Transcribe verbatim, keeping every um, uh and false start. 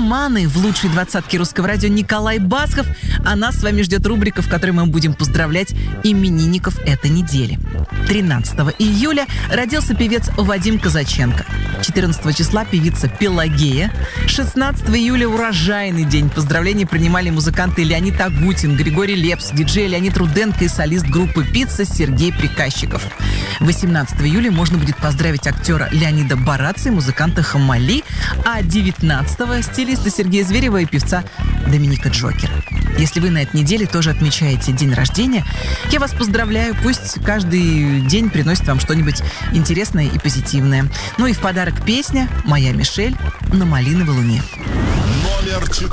меломаны в лучшей двадцатке русского радио Николай Басков. А нас с вами ждет рубрика, в которой мы будем поздравлять именинников этой недели. тринадцатого июля родился певец Вадим Казаченко. четырнадцатого числа певица Пелагея. шестнадцатого июля урожайный день. Поздравления принимали музыканты Леонид Агутин, Григорий Лепс, диджей Леонид Руденко и солист группы «Пицца» Сергей Приказчиков. восемнадцатого июля можно будет поздравить актера Леонида Бараци и музыканта Хамали, а девятнадцатого стилиста Сергея Зверева и певца Доминика Джокера. Если вы на этой неделе тоже отмечаете день рождения, я вас поздравляю. Пусть каждый день приносит вам что-нибудь интересное и позитивное. Ну и в подарок песня «Моя Мишель» на малиновой луне. Номер четыре.